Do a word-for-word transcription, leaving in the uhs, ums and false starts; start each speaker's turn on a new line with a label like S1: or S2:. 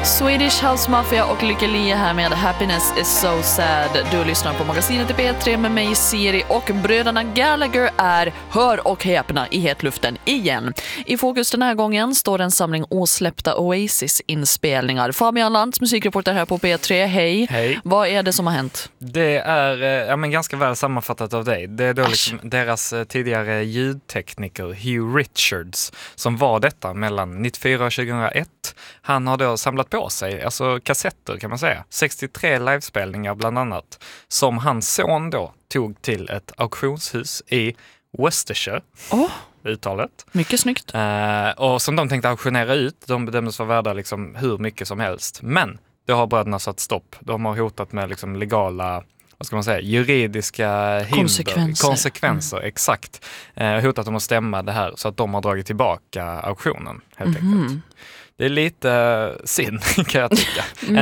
S1: Swedish House Mafia och Lykke Li här med Happiness is so sad. Du lyssnar på magasinet i P tre med mig Siri, och bröderna Gallagher är, hör och häpna, i hetluften igen. I fokus den här gången står en samling osläppta Oasis-inspelningar. Fabian Lantz, musikreporter här på P tre. Hej.
S2: Hej.
S1: Vad är det som har hänt?
S2: Det är ja, men ganska väl sammanfattat av dig. Det är då liksom deras tidigare ljudtekniker Hugh Richards som var detta mellan nittiofyra och tjugohundraett. Han har då samlat på sig, alltså kassetter kan man säga, sextiotre livespelningar bland annat, som hans son då tog till ett auktionshus i Worcestershire.
S1: Oh.
S2: Uttalet.
S1: Mycket snyggt.
S2: Uh, och som de tänkte auktionera ut, de bedömdes vara värda liksom hur mycket som helst. Men det har bröderna satt stopp. De har hotat med liksom legala, vad ska man säga, juridiska hinder,
S1: konsekvenser.
S2: konsekvenser mm. Exakt. Uh, hotat dem att stämma det här så att de har dragit tillbaka auktionen helt mm. enkelt. Det är lite synd kan jag tycka.